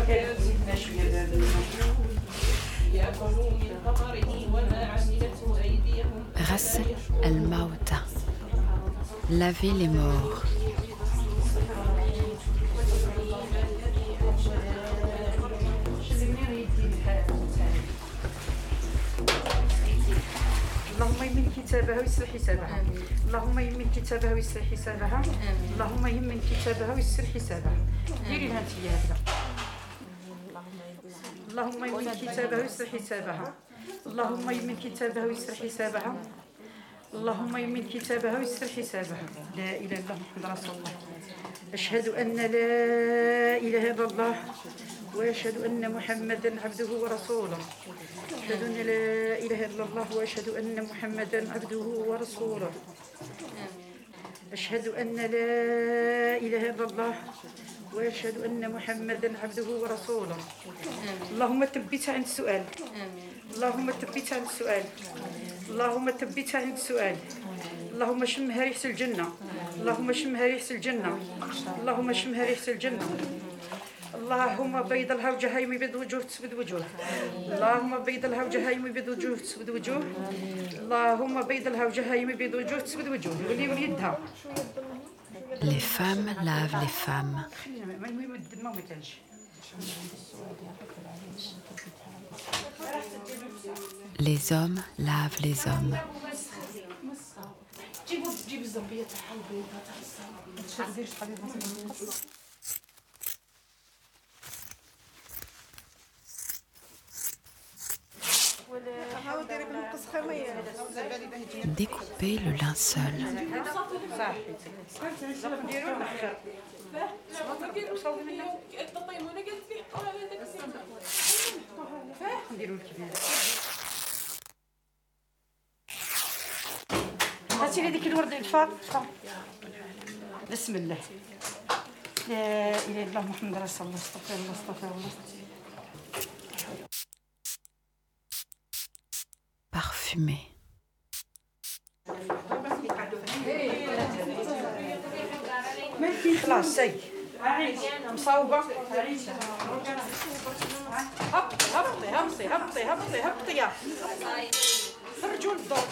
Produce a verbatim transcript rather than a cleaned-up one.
غسل الموتى. Laver les morts. اللهم يمن كتابها ويسر حسابها. اللهم يمن كتابها ويسر حسابها. اللهم يمن كتابها ويسر حسابها. ديري لها انتي هكذا. اللهم يمن كتابها ويسر حسابها. اللهم يمن كتابها ويسر حسابها. اللهم يمن كتابها ويسر حسابها. لا اله الا الله محمد رسول الله. اشهد ان لا اله الا الله واشهد ان محمدا عبده ورسوله. اشهد ان لا اله الا الله واشهد ان محمدا عبده ورسوله. اشهد ان لا اله الا الله واشهد ان محمدا عبده ورسوله. اللهم ثبتها عند السؤال. اللهم ثبتها عند السؤال. اللهم ثبتها عند السؤال. اللهم شمها ريحة الجنة. اللهم شمها ريحة الجنة. اللهم شمها ريحة الجنة. اللهم بيض لها وجهها وبيض وجوه تسود وجوه. اللهم بيض لها وجهها وبيض وجوه تسود وجوه. اللهم بيض لها وجهها وبيض وجوه تسود وجوه. ولي وليدها. Les femmes lavent les femmes. Les hommes lavent les hommes. Découper le linceul. هاتي لي ديك الورد الفاض. بسم الله. لا اله الا الله محمد رسول الله. استغفر الله استغفر الله. Parfumé. خلاص سي مصاوبة. هبطي هبطي هبطي هبطي هبطي هبطي يا خرجوا للضوء.